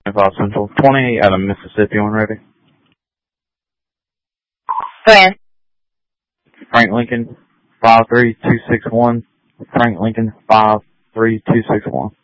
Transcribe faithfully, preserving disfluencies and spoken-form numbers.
Five Central, twenty-eight out of Mississippi when ready. Go ahead. Frank Lincoln, five three two six one. Frank Lincoln, five three two six one.